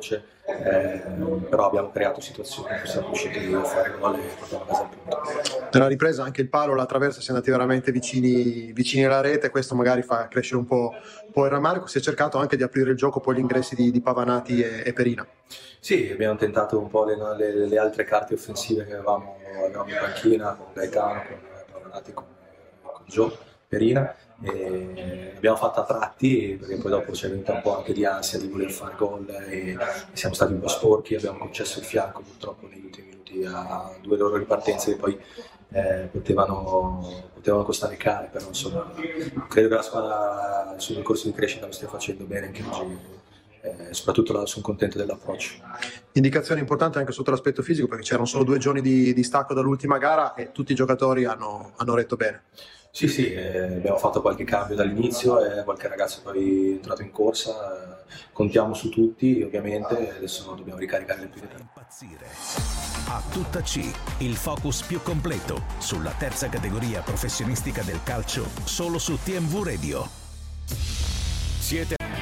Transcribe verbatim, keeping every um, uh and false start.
veloce, eh, però abbiamo creato situazioni, siamo riusciti a fare gol e portare a casa il punto. Nella ripresa anche il palo, la traversa, si è andati veramente vicini, vicini alla rete, questo magari fa crescere un po', un po' il rammarico. Si è cercato anche di aprire il gioco poi gli ingressi di, di Pavanati e, e Perina. Sì, abbiamo tentato un po' le, le, le altre carte offensive che avevamo, avevamo in panchina, con Gaetano, con Pavanati, con, con Gio, Perina, e abbiamo fatto a tratti perché poi dopo c'è venuta un po' anche di ansia di voler fare gol e, e siamo stati un po' sporchi, abbiamo concesso il fianco purtroppo negli ultimi minuti a due loro ripartenze che poi eh, potevano, potevano costare care, però insomma credo che la squadra sul corso di crescita lo stia facendo bene anche oggi. Eh, soprattutto là sono contento dell'approccio. Indicazione importante anche sotto l'aspetto fisico, perché c'erano solo due giorni di, di stacco dall'ultima gara e tutti i giocatori hanno, hanno retto bene. Sì, sì, eh, abbiamo fatto qualche cambio dall'inizio e eh, qualche ragazzo poi è entrato in corsa, eh, contiamo su tutti ovviamente, adesso dobbiamo ricaricare le priorità. Impazzire. A tutta C, il focus più completo sulla terza categoria professionistica del calcio, solo su T M V Radio. Siete